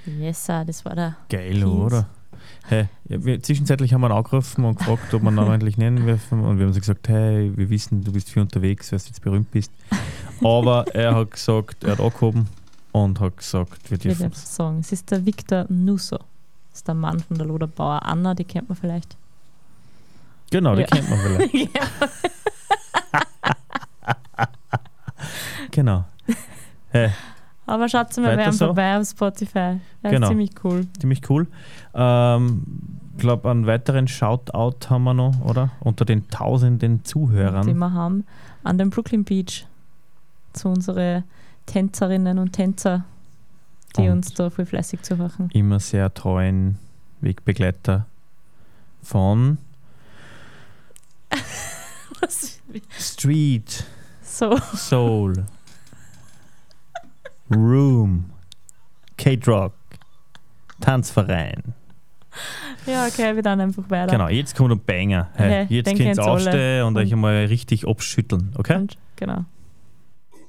Yes, das war der Geil, Kiez. oder? Hey, zwischenzeitlich haben wir ihn angerufen und gefragt, ob wir ihn namentlich nennen dürfen. Und wir haben so gesagt, hey, wir wissen, du bist viel unterwegs, weil du jetzt berühmt bist. Aber er hat gesagt, er hat angehoben und hat gesagt, wir dürfen es sagen. Es ist der Victor Nusso. Das ist der Mann von der Loderbauer Anna, die kennt man vielleicht. Genau, die kennt man vielleicht. Genau. Hey, Aber schaut mal, wir haben so. vorbei auf Spotify. Das Genau. ist ziemlich cool. Ziemlich cool. Ich glaube, einen weiteren Shoutout haben wir noch, oder? Unter den tausenden Zuhörern. Die wir haben an dem Brooklyn Beach zu unseren Tänzerinnen und Tänzer, die Und uns da voll fleißig zuhören. immer sehr treuen Wegbegleiter von Was? Street So. Soul Room K-Rock Tanzverein. Ja, okay, wir dann einfach weiter. Genau, jetzt kommt ein Banger. Hey, Okay, jetzt den könnt ihr kennt's alle. aufstehen und euch Und- einmal richtig abschütteln, okay? Und, genau.